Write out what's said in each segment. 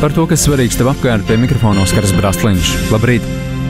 Par to, kas svarīgs tev apkārt, pie mikrofona Oskars Brasliņš. Labrīt!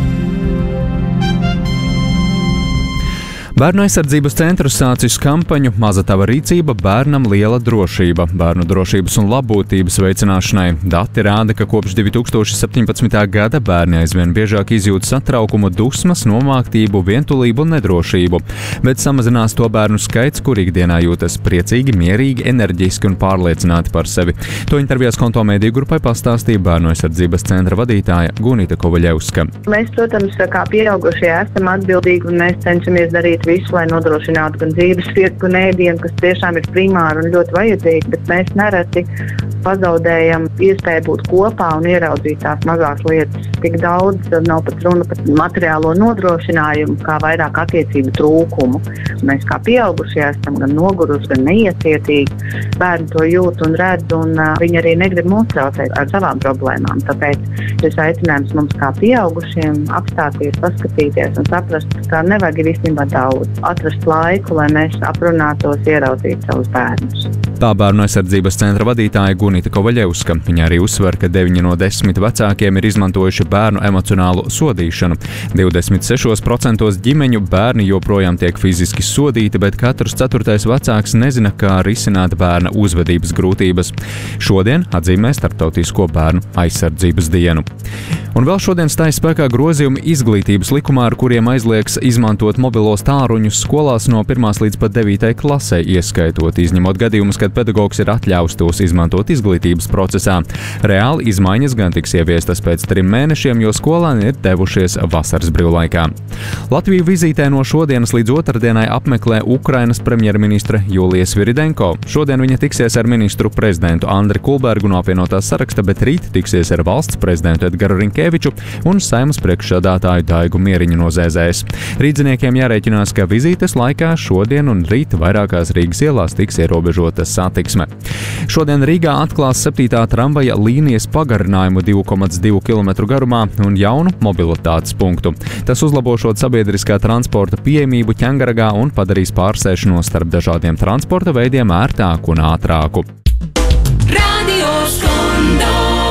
Bērnu aizsardzības centrs sācis kampaņu Maza tava rīcība, bērnam liela drošība, bērnu drošības un labbūtības veicināšanai. Dati rāda, ka kopš 2017. gada bērni aizvien biežāk izjūt satraukumu, dusmas, nomāktību, vientulību un nedrošību, bet samazinās to bērnu skaits, kur ikdienā jūtas priecīgi, mierīgi, enerģiski un pārliecināti par sevi. To intervijās Konto mediju grupai pastāstīja Bērnu aizsardzības centra vadītāja Gunita Kovaļevska. Mēs, protams, kā pieaugušie esam atbildīgi un mēs cenšamies darīt visu, lai nodrošinātu gan dzīves vietu, gan ēdienu, kas tiešām ir primāri un ļoti vajadzīgi, bet mēs nereti pazaudējam iespēju būt kopā un ieraudzīt tās mazās lietas. Tik daudz nav pat runa par materiālo nodrošinājumu, kā vairāk attiecību trūkumu. Mēs kā pieaugušie esam gan noguruši, gan neiecietīgi. Bērni to jūt un redz, un viņi arī negrib mūs traucēt ar savām problēmām. Tāpēc šis aicinājums mums kā pieaugušiem apstāties, paskatīties un saprast, ka nevajag ir īstenībā daudz. Atrast laiku, lai mēs aprunātos, ieraudzītu savus bērnus. Tā Bērnu aizsardzības centra vadītāja Gunita Kovaļevska. Viņa arī uzsver, ka 9 no 10 vecākiem ir izmantojuši bērnu emocionālu sodīšanu. 26% ģimeņu bērni joprojām tiek fiziski sodīti, bet katrs 4. vecāks nezina, kā risināt bērna uzvedības grūtības. Šodien atzīmē Starptautisko bērnu aizsardzības dienu. Un vēl šodien stājas spēkā grozījumi izglītības likumā, ar kuriem aizliegs izmantot mobilos tālruņus skolās no 1. līdz pat 9. klasē, ieskaitot izņemot gadījumus, kad pedagogs ir atļauts tos izmantot izglītības procesā. Reāli izmaiņas gan tiks ieviestas pēc 3 mēnešiem, jo skolēni ir devušies vasaras brīvlaikā. Latviju vizītē no šodienas līdz otrdienai apmeklē Ukrainas premjerministre Julija Sviridenko. Šodien viņa tiksies ar ministru prezidentu Andri Kulbergu no apvienotās saraksta, bet rīt tiksies ar valsts prezidentu Edgaru Rinkeviču un Saeimas priekšsēdētāju Daigu Mieriņu no ZZS. Rīdziniekiem jārēķinās, ka vizītes laikā šodien un rīt vairākās Rīgas ielās tiks ierobežota satiksme. Šodien Rīgā atklās 7. tramvaja līnijas pagarinājumu 2,2 km garumā un jaunu mobilitātes punktu. Tas uzlabošot sabiedriskā transporta pieejamību Ķengaragā un padarīs pārsēšanos starp dažādiem transporta veidiem ērtāku un ātrāku. Radio Skondo.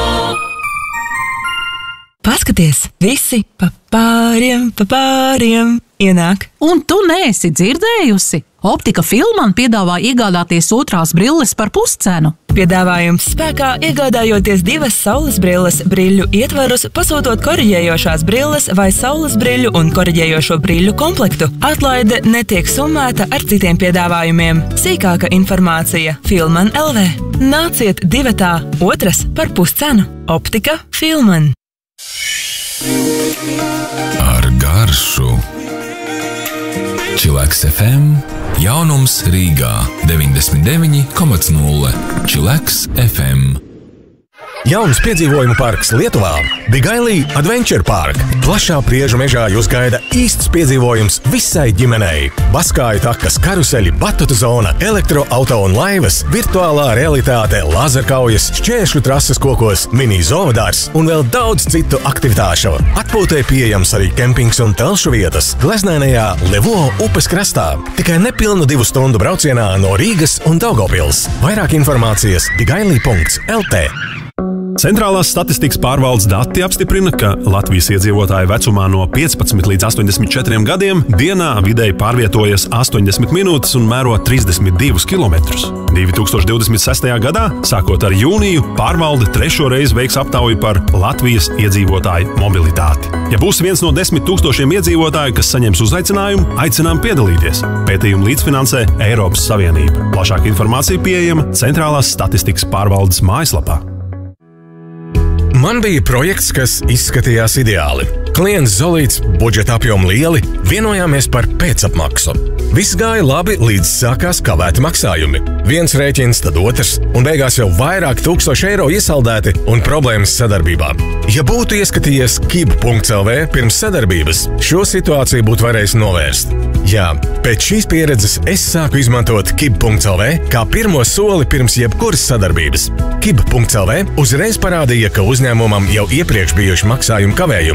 Paskaties, visi pa pāriem ienāk. Un tu neesi dzirdējusi? Optika Filman piedāvā iegādāties otrās brilles par puscenu. Piedāvājums spēkā iegādājoties 2 saules brilles brīļu ietvarus, pasūtot koriģējošās brilles vai saules brīļu un koriģējošo brīļu komplektu. Atlaide netiek summēta ar citiem piedāvājumiem. Sīkāka informācija Filman LV. Nāciet 2. otras par puscenu. Optika Filman. Ar garšu Čileks FM jaunums Rīgā 99,0 Čileks FM. Jauns piedzīvojumu parks Lietuvā – Bigailī Adventure Park. Plašā priežu mežā jūs gaida īsts piedzīvojums visai ģimenei. Baskāju takas, karuseļi, batutu zona, elektroauto un laivas, virtuālā realitāte, lazerkaujas, šķēršļu trases kokos, mini zoodārs un vēl daudz citu aktivitāšu. Atpūtē pieejams arī kempings un telšu vietas gleznainajā Levo upes krastā. Tikai nepilnu 2 stundu braucienā no Rīgas un Daugavpils. Vairāk informācijas bigailī.lt. Centrālās statistikas pārvaldes dati apstiprina, ka Latvijas iedzīvotāji vecumā no 15 līdz 84 gadiem dienā vidēji pārvietojas 80 minūtes un mēro 32 km. 2026. gadā, sākot ar jūniju, pārvalde 3. reizi veiks aptauju par Latvijas iedzīvotāju mobilitāti. Ja būs viens no 10 000 iedzīvotāju, kas saņems uzaicinājumu, aicinām piedalīties. Pētījumu līdzfinansē Eiropas Savienība. Plašāka informācija pieejama Centrālās statistikas pārvaldes mājaslapā. Man bija projekts, kas izskatījās ideāli. Klients Zolīts, budžeta apjomi lieli, vienojāmies par pēcapmaksu. Viss gāja labi, līdz sākās kavēti maksājumi. Viens rēķins, tad otrs, un beigās jau vairāk 1000 eiro iesaldēti un problēmas sadarbībā. Ja būtu ieskatījies kib.lv pirms sadarbības, šo situāciju būtu varējis novērst. Jā, pēc šīs pieredzes es sāku izmantot kib.lv kā pirmo soli pirms jebkuras sadarbības. Kib.lv uzreiz parādīja, ka uzņēmumam jau iepriekš bijuši maksājumu kavējumi, un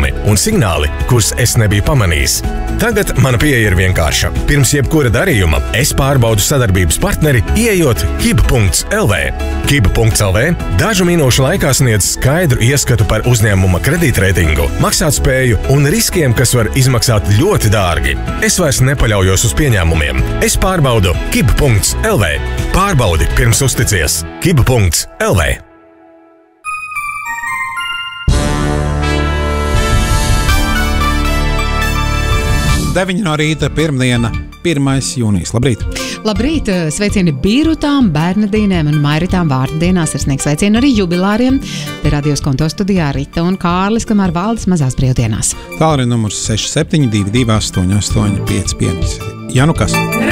signāli, kurus es nebiju pamanījis. Tagad mana pieeja ir vienkārša. Pirms jebkura darījuma es pārbaudu sadarbības partneri, ieejot kib.lv. Kib.lv dažu minūšu laikā sniedz skaidru ieskatu par uzņēmuma kredītreitingu, maksātspēju un riskiem, kas var izmaksāt ļoti dārgi. Es vairs nepaļaujos uz pieņēmumiem. Es pārbaudu kib.lv. Pārbaudi pirms uzticies. Kib.lv. 9 no rīta, pirmdiena, 1. jūnijas. Labrīt! Labrīt! Sveicieni Bīrutām, Bernadīnēm un Mairitām vārdu dienās ar sniegs sveicienu arī jubilāriem. Te Radios Konto studijā Rita un Kārlis, kamēr Valdis mazās brīvdienās. Tālruņa numurs 6722 88 55. Ja nu kas?